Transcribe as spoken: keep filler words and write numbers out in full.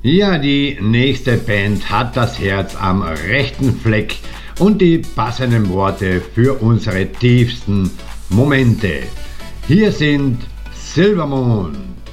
Ja, die nächste Band hat das Herz am rechten Fleck und die passenden Worte für unsere tiefsten Momente. Hier sind Silvermoon.